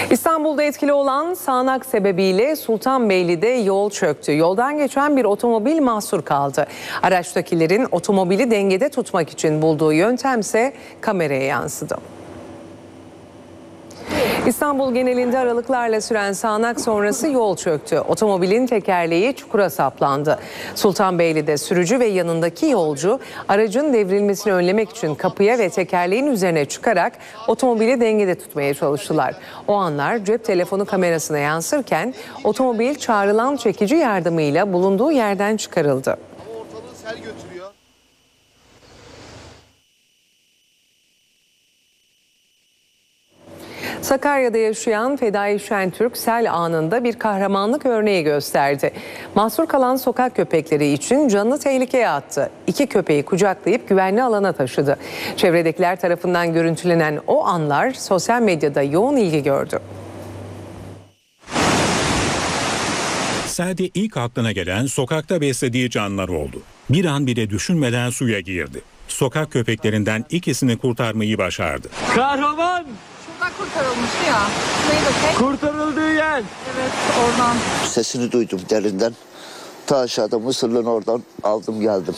İstanbul'da etkili olan sağanak sebebiyle Sultanbeyli'de yol çöktü. Yoldan geçen bir otomobil mahsur kaldı. Araçtakilerin otomobili dengede tutmak için bulduğu yöntemse kameraya yansıdı. İstanbul genelinde aralıklarla süren sağanak sonrası yol çöktü. Otomobilin tekerleği çukura saplandı. Sultanbeyli'de sürücü ve yanındaki yolcu aracın devrilmesini önlemek için kapıya ve tekerleğin üzerine çıkarak otomobili dengede tutmaya çalıştılar. O anlar cep telefonu kamerasına yansırken otomobil çağrılan çekici yardımıyla bulunduğu yerden çıkarıldı. Ortalığı sel götürüyor. Sakarya'da yaşayan Fedai Şentürk sel anında bir kahramanlık örneği gösterdi. Mahsur kalan sokak köpekleri için canını tehlikeye attı. 2 köpeği kucaklayıp güvenli alana taşıdı. Çevredekiler tarafından görüntülenen o anlar sosyal medyada yoğun ilgi gördü. Selde ilk aklına gelen sokakta beslediği canlılar oldu. Bir an bile düşünmeden suya girdi. Sokak köpeklerinden ikisini kurtarmayı başardı. Kahraman! Şuradan kurtarılmıştı ya. Şurayı da tek. Kurtarıldığı yer. Evet, oradan. Sesini duydum derinden. Ta aşağıda Mısırlı'nın oradan aldım geldim.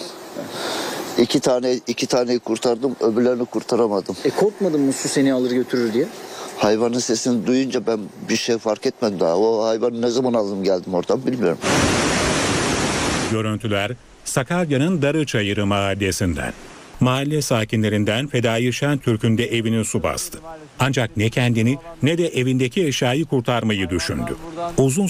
İki taneyi kurtardım, öbürlerini kurtaramadım. Korkmadın mı su seni alır götürür diye? Hayvanın sesini duyunca ben bir şey fark etmedim daha. O hayvanı ne zaman aldım geldim oradan bilmiyorum. Görüntüler Sakarya'nın Darıçayırı mahallesinden. Mahalle sakinlerinden Fedai Şentürk'ün de evini su bastı. Ancak ne kendini ne de evindeki eşyayı kurtarmayı düşündü. Uzun